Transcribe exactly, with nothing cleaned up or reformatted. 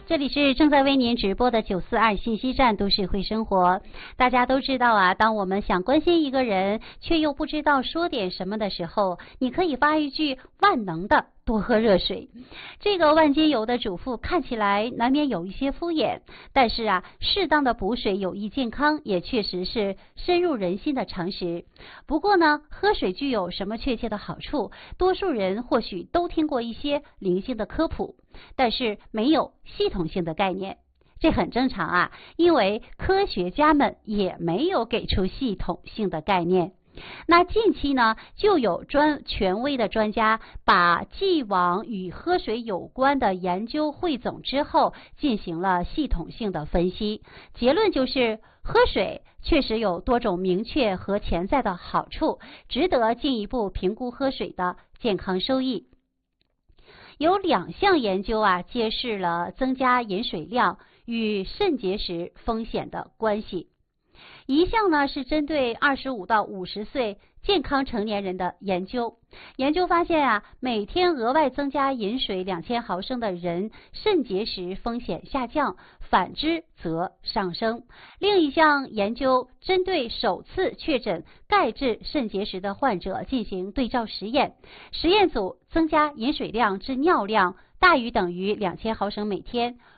这里是正在为您直播的九四二信息站都市会生活。大家都知道啊，当我们想关心一个人，却又不知道说点什么的时候，你可以发一句万能的多喝热水。这个万金油的嘱咐看起来难免有一些敷衍，但是啊，适当的补水有益健康，也确实是深入人心的常识。不过呢，喝水具有什么确切的好处，多数人或许都听过一些零星的科普，但是没有系统性的概念。这很正常啊，因为科学家们也没有给出系统性的概念。那近期呢，就有专权威的专家把既往与喝水有关的研究汇总之后，进行了系统性的分析。结论就是，喝水确实有多种明确和潜在的好处，值得进一步评估喝水的健康收益。有两项研究啊，揭示了增加饮水量与肾结石风险的关系。一项呢是针对二十五到五十岁健康成年人的研究，研究发现啊，每天额外增加饮水两千毫升的人，肾结石风险下降，反之则上升。另一项研究针对首次确诊钙质肾结石的患者进行对照实验，实验组增加饮水量至尿量大于等于两千毫升每天，